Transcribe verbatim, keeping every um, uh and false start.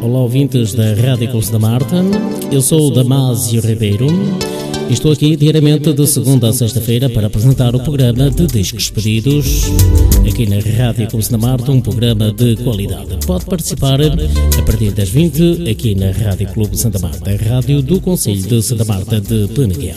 olá ouvintes da Rádio Clube Santa Marta. Eu sou o Damásio Ribeiro e estou aqui diariamente de segunda a sexta-feira para apresentar o programa de Discos Pedidos aqui na Rádio Clube Santa Marta, um programa de qualidade. Pode participar a partir das vinte aqui na Rádio Clube Santa Marta, a rádio do Concelho de Santa Marta de Peneguel.